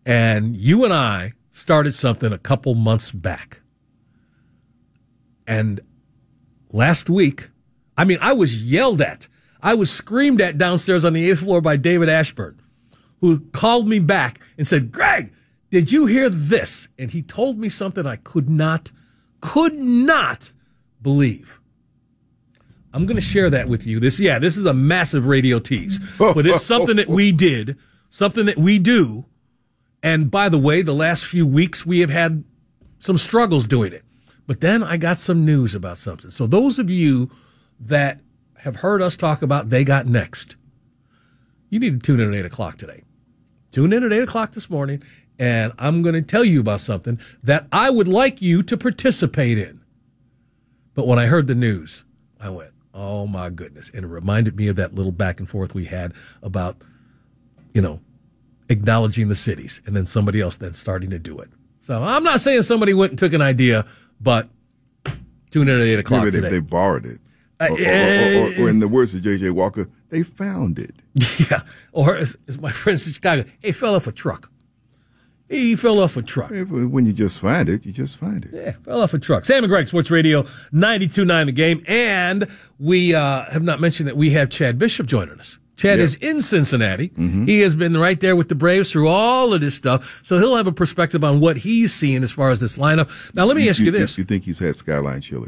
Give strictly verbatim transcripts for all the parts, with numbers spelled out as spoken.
And you and I started something a couple months back. And last week, I mean, I was yelled at. I was screamed at downstairs on the eighth floor by David Ashburn, who called me back and said, Greg, did you hear this? And he told me something I could not, could not believe. I'm going to share that with you. This, yeah, this is a massive radio tease, but it's something that we did, something that we do. And by the way, the last few weeks we have had some struggles doing it. But then I got some news about something. So those of you that have heard us talk about They Got Next, you need to tune in at eight o'clock today. Tune in at eight o'clock this morning, and I'm going to tell you about something that I would like you to participate in. But when I heard the news, I went, oh, my goodness. And it reminded me of that little back and forth we had about, you know, acknowledging the cities and then somebody else then starting to do it. So I'm not saying somebody went and took an idea, but tune in at eight o'clock Maybe today. They, they borrowed it. Uh, or, or, or, or, or in the words of J J. Walker, they found it. Yeah. Or as, as my friends in Chicago, hey, fell off a truck. He fell off a truck. When you just find it, you just find it. Yeah, fell off a truck. Sam and Greg, Sports Radio, ninety-two point nine The Game. And we uh, have not mentioned that we have Chad Bishop joining us. Chad yeah. is in Cincinnati. Mm-hmm. He has been right there with the Braves through all of this stuff. So he'll have a perspective on what he's seeing as far as this lineup. Now, let me you, ask you, you this. You think he's had Skyline Chili?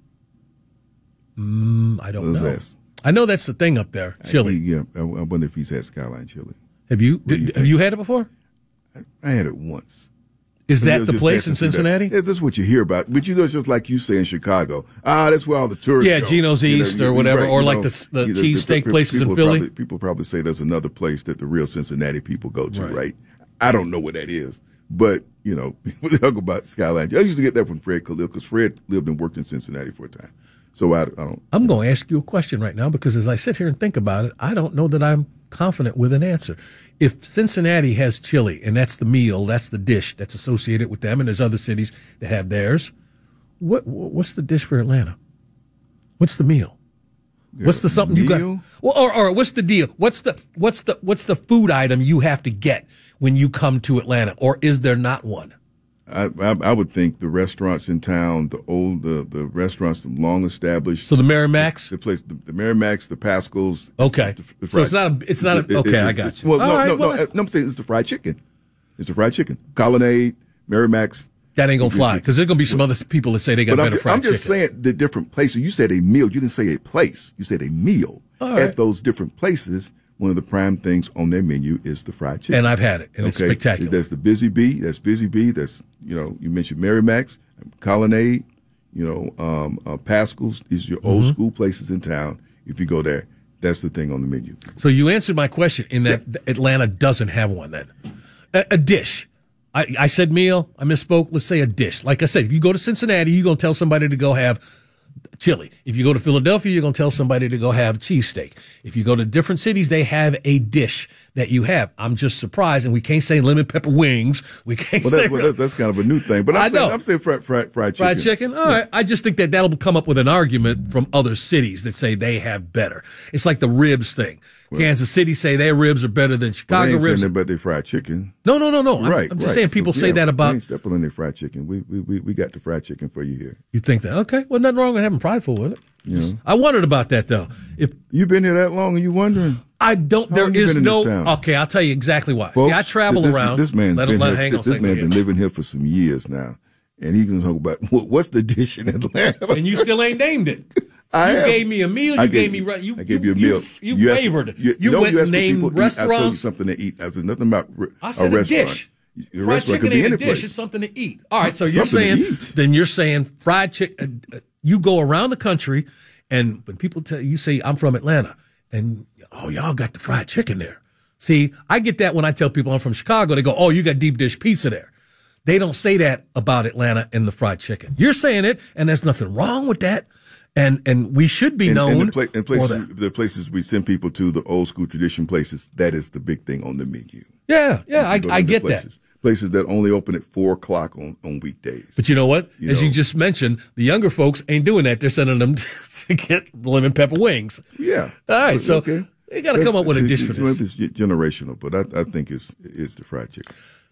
Mm, I don't Let's know. ask. I know that's the thing up there, chili. I, yeah, I, I wonder if he's had Skyline Chili. Have you, do you did, have you had it before? I, I had it once. Is I mean, that the place in Cincinnati? That. Yeah, that's what you hear about. But you know, it's just like you say in Chicago. Ah, that's where all the tourists Yeah, go. Geno's You know, East you- or whatever, right, or you like know, the, the you know, cheesesteak the- places in people Philly. Probably, people probably say there's another place that the real Cincinnati people go to, Right. right? I don't know what that is. But, you know, people talk about Skyline. I used to get that from Fred Khalil because Fred lived and worked in Cincinnati for a time. So I, I don't. I'm going to ask you a question right now because as I sit here and think about it, I don't know that I'm confident with an answer. If Cincinnati has chili and that's the meal, that's the dish that's associated with them, and there's other cities that have theirs, what what's the dish for Atlanta? What's the meal? What's the something you got? Meal? Well, or, or what's the deal? What's the what's the what's the food item you have to get when you come to Atlanta, or is there not one? I, I, I would think the restaurants in town, the old, the, the restaurants, the long established. So the Merrimack's, the, the place, the, the Merrimack's, the Pascal's. Okay, the, the so it's not a, it's not a, it- it- okay. it- I it- got you. Well, All no, right, no, well, no, no. I'm saying it's the fried chicken. It's the fried chicken. Colonnade, Merrimack's. that ain't gonna fly because there's gonna be some other people that say they got But better I'm, fried I'm just chicken. saying the different places. You said a meal. You didn't say a place. You said a meal. All right. At those different places, one of the prime things on their menu is the fried chicken. And I've had it, and it's Okay? spectacular. That's the Busy Bee. That's Busy Bee. That's, you know, you mentioned Merrimack's, Colonnade, you know, um, uh, Pascal's. These are your old Mm-hmm. school places in town. If you go there, that's the thing on the menu. So you answered my question in that Atlanta doesn't have one then. A, a dish. I, I said meal. I misspoke. Let's say a dish. Like I said, if you go to Cincinnati, you're going to tell somebody to go have chili. If you go to Philadelphia, you're going to tell somebody to go have cheesesteak. If you go to different cities, they have a dish that you have. I'm just surprised, and we can't say lemon pepper wings. We can't Well, say that, well that's, that's kind of a new thing. But I'm I saying, know. I'm saying fried, fried, fried chicken. fried chicken. All right. I just think that that'll come up with an argument from other cities that say they have better. It's like the ribs thing. Kansas City say their ribs are better than Well, Chicago they ain't ribs. saying that about their fried chicken. No, no, no, no. I'm, Right, I'm just right. saying people So, say yeah, that We about. ain't stepping on their fried chicken. We, we, we, we got the fried chicken for you here. You think that? Okay. Well, nothing wrong with having prideful with it. You know? I wondered about that though. If You been here that long and you wondering? I don't, How there long you is been in no. this town? Okay, I'll tell you exactly why. Folks, See, I travel this, around. This man's let been him, let, here, hang this, on a this second man here. been living here for some years now, and he can talk about what, what's the dish in Atlanta. And you still ain't named it. I you have. gave me a meal. You I gave, gave me. you- re- You, I gave you a meal. You, you asked- wavered. You, You, no, went you and asked what named people eat. I told you restaurants. something to eat. I said nothing about re- I said a a restaurant. dish. A Fried restaurant chicken could be ain't any a dish. place. It's something to eat. All right, so you're Something to saying eat. then you're saying fried chicken. Uh, you go around the country, and when people tell you, say I'm from Atlanta, and oh y'all got the fried chicken there. See, I get that when I tell people I'm from Chicago. They go, oh, you got deep dish pizza there. They don't say that about Atlanta and the fried chicken. You're saying it, and there's nothing wrong with that. And and we should be And, known and the, pla- and for places, that. the places we send people to, the old school tradition places, that is the big thing on the menu. Yeah, yeah, I, You go to I the get places, that. Places that only open at four o'clock on, on weekdays. But you know what? You As know. you just mentioned, the younger folks ain't doing that. They're sending them to get lemon pepper wings. Yeah. All right, But, so okay. they got to come up with a dish for It's, this. it's generational, but I, I think it's it's the fried chicken.